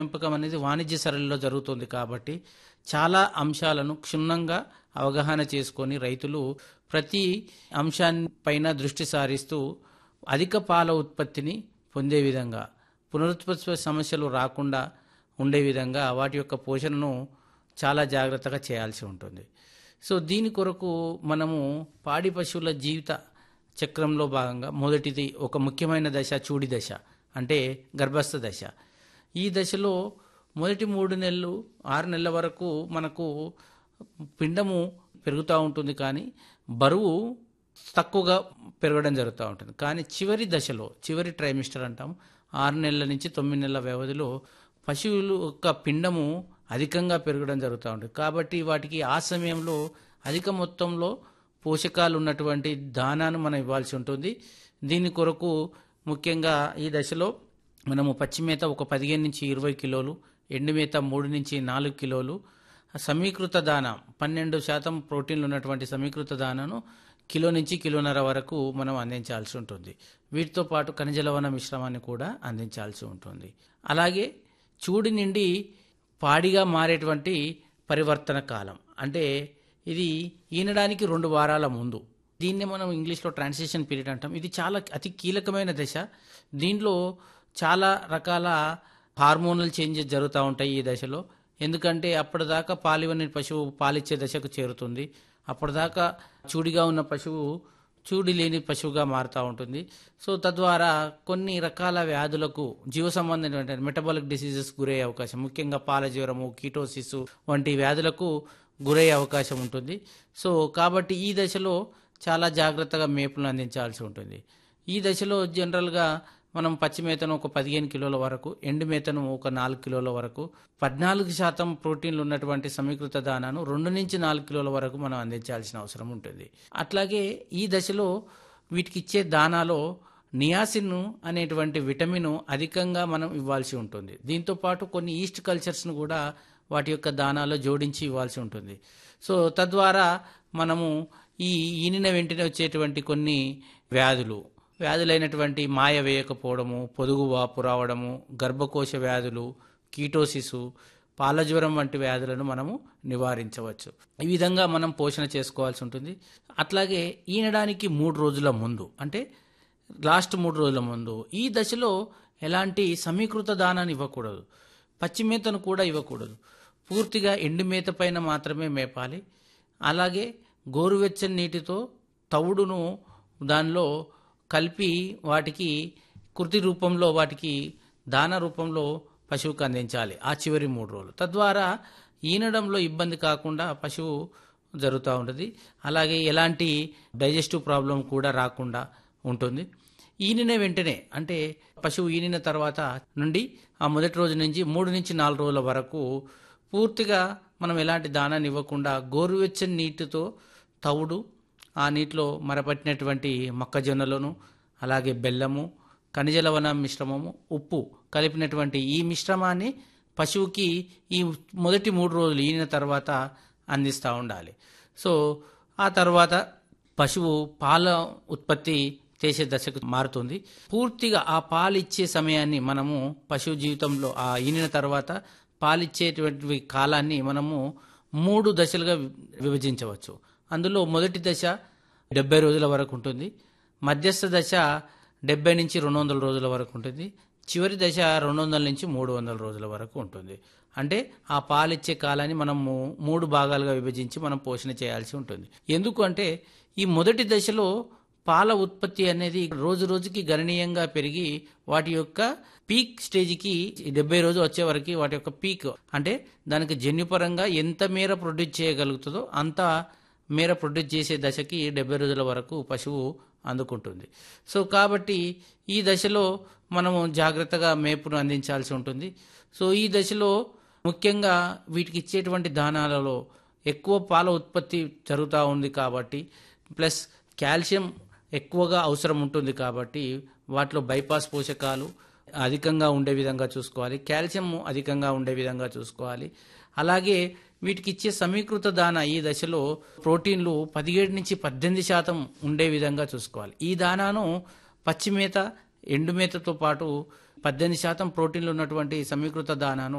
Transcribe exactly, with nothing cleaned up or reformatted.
పెంపకం అనేది వాణిజ్య సరళిలో జరుగుతుంది కాబట్టి చాలా అంశాలను క్షుణ్ణంగా అవగాహన చేసుకొని రైతులు ప్రతి అంశాన్నిపైన దృష్టి సారిస్తూ అధిక పాల ఉత్పత్తిని పొందే విధంగా పునరుత్పత్తి సమస్యలు రాకుండా ఉండే విధంగా వాటి యొక్క పోషణను చాలా జాగ్రత్తగా చేయాల్సి ఉంటుంది. సో దీని కొరకు మనము పాడి పశువుల జీవిత చక్రంలో భాగంగా మొదటిది ఒక ముఖ్యమైన దశ చూడి దశ, అంటే గర్భస్థ దశ. ఈ దశలో మొదటి మూడు నెలలు ఆరు నెలల వరకు మనకు పిండము పెరుగుతూ ఉంటుంది, కానీ బరువు తక్కువగా పెరగడం జరుగుతూ ఉంటుంది. కానీ చివరి దశలో, చివరి ట్రైమిస్టర్ అంటాం, ఆరు నెలల నుంచి తొమ్మిది నెలల వ్యవధిలో పశువులు యొక్క పిండము అధికంగా పెరగడం జరుగుతూ ఉంటుంది. కాబట్టి వాటికి ఆ సమయంలో అధిక మొత్తంలో పోషకాలు ఉన్నటువంటి దానాను మనం ఇవ్వాల్సి ఉంటుంది. దీని కొరకు ముఖ్యంగా ఈ దశలో మనము పచ్చిమేత ఒక పదిహేను నుంచి ఇరవై కిలోలు, ఎండుమేత మూడు నుంచి నాలుగు కిలోలు, సమీకృత దాన పన్నెండు శాతం ప్రోటీన్లు ఉన్నటువంటి సమీకృత దానను కిలో నుంచి కిలోన్నర వరకు మనం అందించాల్సి ఉంటుంది. వీటితో పాటు ఖనిజ లవణ మిశ్రమాన్ని కూడా అందించాల్సి ఉంటుంది. అలాగే చూడి నుండి పాడిగా మారేటువంటి పరివర్తన కాలం, అంటే ఇది ఈనడానికి రెండు వారాల ముందు, దీన్నే మనం ఇంగ్లీష్లో ట్రాన్సిషన్ పీరియడ్ అంటాం. ఇది చాలా అతి కీలకమైన దశ. దీనిలో చాలా రకాల హార్మోనల్ చేంజెస్ జరుగుతూ ఉంటాయి ఈ దశలో. ఎందుకంటే అప్పటిదాకా పాలివని పశువు పాలిచ్చే దశకు చేరుతుంది. అప్పటిదాకా చూడిగా ఉన్న పశువు చూడి లేని పశువుగా మారుతూ ఉంటుంది. సో తద్వారా కొన్ని రకాల వ్యాధులకు, జీవ సంబంధమైన మెటబాలిక్ డిసీజెస్ గురయ్యే అవకాశం, ముఖ్యంగా పాల జ్వరము, కీటోసిస్ వంటి వ్యాధులకు గురయ్యే అవకాశం ఉంటుంది. సో కాబట్టి ఈ దశలో చాలా జాగ్రత్తగా మేపులను అందించాల్సి ఉంటుంది. ఈ దశలో జనరల్గా మనం పచ్చిమేతను ఒక పదిహేను కిలోల వరకు, ఎండు మేతను ఒక నాలుగు కిలోల వరకు, పద్నాలుగు శాతం ప్రోటీన్లు ఉన్నటువంటి సమీకృత దానాను రెండు నుంచి నాలుగు కిలోల వరకు మనం అందించాల్సిన అవసరం ఉంటుంది. అట్లాగే ఈ దశలో వీటికి ఇచ్చే దానాలో నియాసిన్ అనేటువంటి విటమిన్ అధికంగా మనం ఇవ్వాల్సి ఉంటుంది. దీంతో పాటు కొన్ని ఈస్ట్ కల్చర్స్ను కూడా వాటి యొక్క దానాలో జోడించి ఇవ్వాల్సి ఉంటుంది. సో తద్వారా మనము ఈ ఈనిన వెంటనే వచ్చేటువంటి కొన్ని వ్యాధులు వ్యాధులైనటువంటి మాయ వేయకపోవడము, పొదుగు వాపు రావడము, గర్భకోశ వ్యాధులు, కీటోసిసు, పాలజ్వరం వంటి వ్యాధులను మనము నివారించవచ్చు. ఈ విధంగా మనం పోషణ చేసుకోవాల్సి ఉంటుంది. అట్లాగే ఈనడానికి మూడు రోజుల ముందు, అంటే లాస్ట్ మూడు రోజుల ముందు ఈ దశలో ఎలాంటి సమీకృత దానాన్ని ఇవ్వకూడదు, పచ్చిమేతను కూడా ఇవ్వకూడదు. పూర్తిగా ఎండు మేత పైన మాత్రమే మేపాలి. అలాగే గోరువెచ్చని నీటితో తవుడును దానిలో కలిపి వాటికి కృతి రూపంలో, వాటికి దాన రూపంలో పశువుకు అందించాలి ఆ చివరి మూడు రోజులు. తద్వారా ఈనడంలో ఇబ్బంది కాకుండా పశువు జరుగుతూ ఉంటుంది. అలాగే ఎలాంటి డైజెస్టివ్ ప్రాబ్లం కూడా రాకుండా ఉంటుంది. ఈనిన వెంటనే, అంటే పశువు ఈనిన తర్వాత నుండి ఆ మొదటి రోజు నుంచి మూడు నుంచి నాలుగు రోజుల వరకు పూర్తిగా మనం ఎలాంటి దానాన్ని ఇవ్వకుండా గోరువెచ్చని నీటితో తవుడు, ఆ నీటిలో మరపట్టినటువంటి మొక్కజొన్నలను, అలాగే బెల్లము, ఖనిజ లవణ మిశ్రమము, ఉప్పు కలిపినటువంటి ఈ మిశ్రమాన్ని పశువుకి ఈ మొదటి మూడు రోజులు ఈనిన తర్వాత అందిస్తూ ఉండాలి. సో ఆ తర్వాత పశువు పాల ఉత్పత్తి చేసే దశకు మారుతుంది. పూర్తిగా ఆ పాలిచ్చే సమయాన్ని మనము పశువు జీవితంలో ఆ ఈనిన తర్వాత పాలిచ్చేటువంటి కాలాన్ని మనము మూడు దశలుగా విభజించవచ్చు. అందులో మొదటి దశ డెబ్బై రోజుల వరకు ఉంటుంది, మధ్యస్థ దశ డెబ్బై నుంచి రెండు వందల రోజుల వరకు ఉంటుంది, చివరి దశ రెండు వందల నుంచి మూడు వందల రోజుల వరకు ఉంటుంది. అంటే ఆ పాలిచ్చే కాలాన్ని మనము మూడు భాగాలుగా విభజించి మనం పోషణ చేయాల్సి ఉంటుంది. ఎందుకు అంటే ఈ మొదటి దశలో పాల ఉత్పత్తి అనేది రోజు రోజుకి గణనీయంగా పెరిగి వాటి యొక్క పీక్ స్టేజ్కి డెబ్బై రోజు వచ్చే వరకు వాటి యొక్క పీక్, అంటే దానికి జన్యుపరంగా ఎంత మేర ప్రొడ్యూస్ చేయగలుగుతుందో అంత మేర ప్రొడ్యూస్ చేసే దశకి డెబ్బై రోజుల వరకు పశువు అందుకుంటుంది. సో కాబట్టి ఈ దశలో మనము జాగ్రత్తగా మేపును అందించాల్సి ఉంటుంది. సో ఈ దశలో ముఖ్యంగా వీటికి ఇచ్చేటువంటి దానాలలో ఎక్కువ పాల ఉత్పత్తి జరుగుతూ ఉంది కాబట్టి, ప్లస్ కాల్షియం ఎక్కువగా అవసరం ఉంటుంది కాబట్టి వాటిలో బైపాస్ పోషకాలు అధికంగా ఉండే విధంగా చూసుకోవాలి, కాల్షియం అధికంగా ఉండే విధంగా చూసుకోవాలి. అలాగే వీటికి ఇచ్చే సమీకృత దాన ఈ దశలో ప్రోటీన్లు పదిహేడు నుంచి పద్దెనిమిది శాతం ఉండే విధంగా చూసుకోవాలి. ఈ దానాను పచ్చిమేత, ఎండుమేతతో పాటు పద్దెనిమిది శాతం ప్రోటీన్లు ఉన్నటువంటి సమీకృత దానాను